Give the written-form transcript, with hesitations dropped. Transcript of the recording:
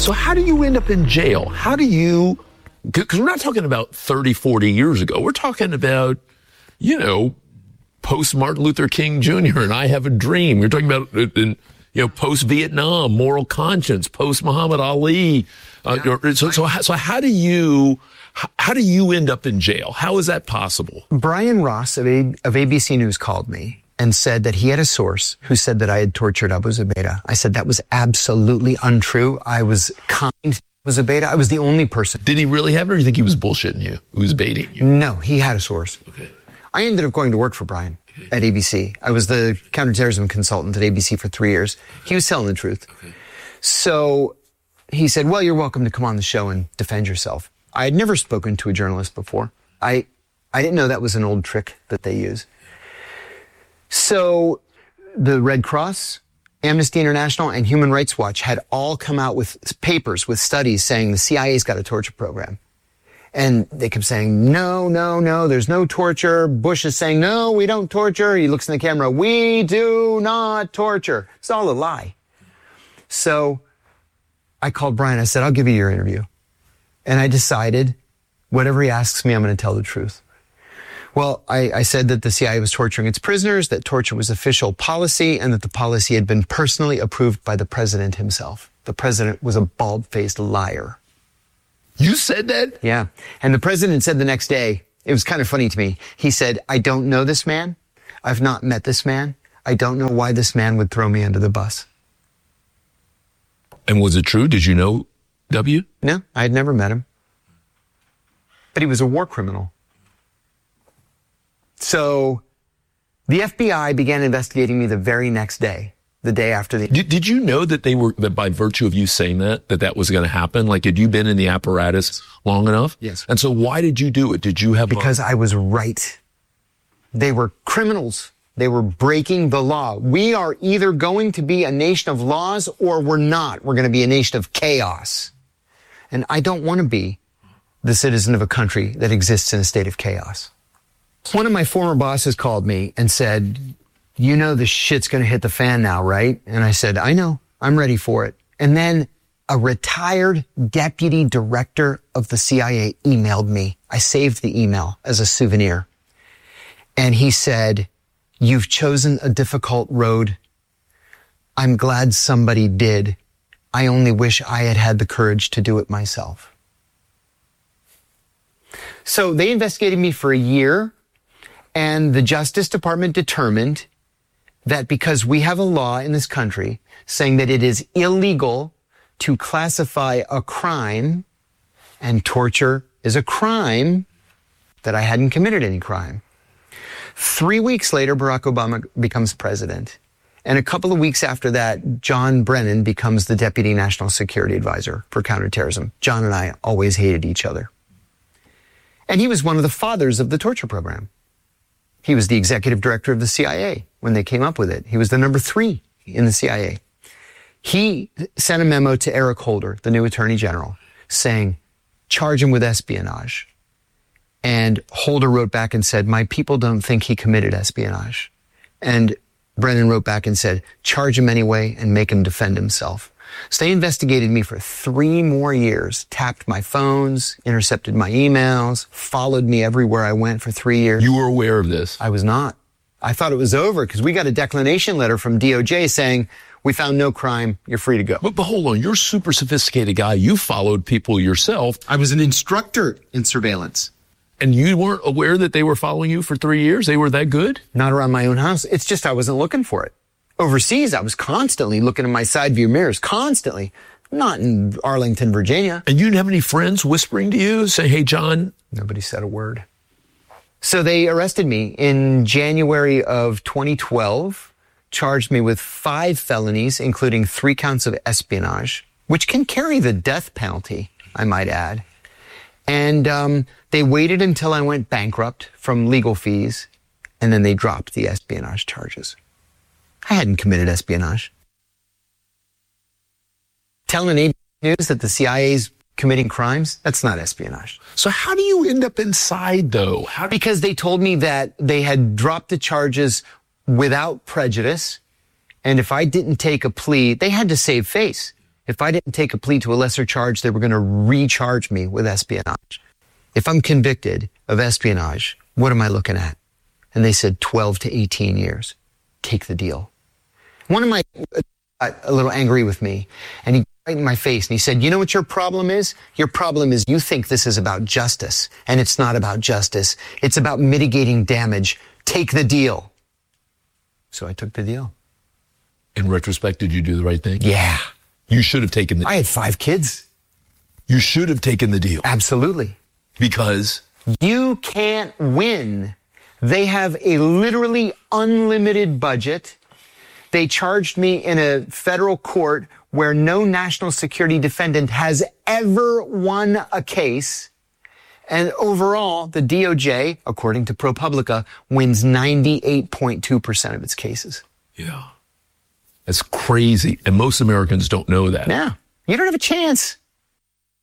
So how do you end up in jail? How do you, because we're not talking about 30, 40 years ago. We're talking about, post Martin Luther King Jr. and I Have a Dream. We're talking about, post Vietnam, Moral Conscience, post Muhammad Ali. So how do you end up in jail? How is that possible? Brian Ross of ABC News called me and said that he had a source who said that I had tortured Abu Zubaydah. I said that was absolutely untrue. I was kind to Abu Zubaydah. I was the only person. Did he really have it, or do you think he was bullshitting you? He was baiting you? No, he had a source. Okay. I ended up going to work for Brian at ABC. I was the counterterrorism consultant at ABC for 3 years. He was telling the truth. Okay. So he said, well, you're welcome to come on the show and defend yourself. I had never spoken to a journalist before. I didn't know that was an old trick that they use. So the Red Cross, Amnesty International, and Human Rights Watch had all come out with papers, with studies saying the CIA's got a torture program. And they kept saying, no, there's no torture. Bush is saying, no, we don't torture. He looks in the camera, we do not torture. It's all a lie. So I called Brian. I said, I'll give you your interview. And I decided, whatever he asks me, I'm going to tell the truth. Well, I said that the CIA was torturing its prisoners, that torture was official policy, and that the policy had been personally approved by the president himself. The president was a bald-faced liar. You said that? Yeah. And the president said the next day, it was kind of funny to me. He said, I don't know this man. I've not met this man. I don't know why this man would throw me under the bus. And was it true? Did you know W? No, I had never met him. But he was a war criminal. So the FBI began investigating me the very next day, the day after the... Did you know that that by virtue of you saying that was going to happen? Like, had you been in the apparatus long enough? Yes. And so why did you do it? Did you have... Because I was right. They were criminals. They were breaking the law. We are either going to be a nation of laws or we're not. We're going to be a nation of chaos. And I don't want to be the citizen of a country that exists in a state of chaos. One of my former bosses called me and said, you know the shit's going to hit the fan now, right? And I said, I know. I'm ready for it. And then a retired deputy director of the CIA emailed me. I saved the email as a souvenir. And he said, you've chosen a difficult road. I'm glad somebody did. I only wish I had had the courage to do it myself. So they investigated me for a year, and the Justice Department determined that because we have a law in this country saying that it is illegal to classify a crime, and torture is a crime, that I hadn't committed any crime. 3 weeks later, Barack Obama becomes president. And a couple of weeks after that, John Brennan becomes the Deputy National Security Advisor for counterterrorism. John and I always hated each other. And he was one of the fathers of the torture program. He was the executive director of the CIA when they came up with it. He was the number 3 in the CIA. He sent a memo to Eric Holder, the new attorney general, saying, charge him with espionage. And Holder wrote back and said, my people don't think he committed espionage. And Brennan wrote back and said, charge him anyway and make him defend himself. So they investigated me for 3 more years, tapped my phones, intercepted my emails, followed me everywhere I went for 3 years. You were aware of this? I was not. I thought it was over because we got a declination letter from DOJ saying, we found no crime, you're free to go. But hold on, you're a super sophisticated guy. You followed people yourself. I was an instructor in surveillance. And you weren't aware that they were following you for 3 years? They were that good? Not around my own house. It's just I wasn't looking for it. Overseas, I was constantly looking in my side view mirrors, constantly. Not in Arlington, Virginia. And you didn't have any friends whispering to you, say, hey, John? Nobody said a word. So they arrested me in January of 2012, charged me with 5 felonies, including 3 counts of espionage, which can carry the death penalty, I might add. And they waited until I went bankrupt from legal fees, and then they dropped the espionage charges. I hadn't committed espionage. Telling ABC News that the CIA's committing crimes, that's not espionage. So how do you end up inside, though? Because they told me that they had dropped the charges without prejudice, and if I didn't take a plea, they had to save face. If I didn't take a plea to a lesser charge, they were going to recharge me with espionage. If I'm convicted of espionage, what am I looking at? And they said 12 to 18 years. Take the deal. One of my, a little angry with me, and he got right in my face and he said, you know what your problem is? Your problem is you think this is about justice, and it's not about justice. It's about mitigating damage. Take the deal. So I took the deal. In retrospect, did you do the right thing? Yeah. You should have taken the I had 5 kids. You should have taken the deal. Absolutely. Because You can't win. They have a literally unlimited budget. They charged me in a federal court where no national security defendant has ever won a case. And overall, the DOJ, according to ProPublica, wins 98.2% of its cases. yeah. That's crazy. And most Americans don't know that. Yeah. You don't have a chance.